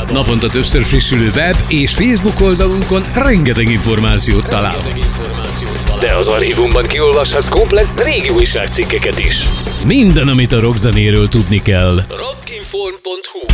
Naponta többször frissülő web és Facebook oldalunkon rengeteg információt találhatsz. De az archívumban kiolvashatsz komplett régi újságcikkeket is. Minden, amit a rockzenéről tudni kell. Rockinform.hu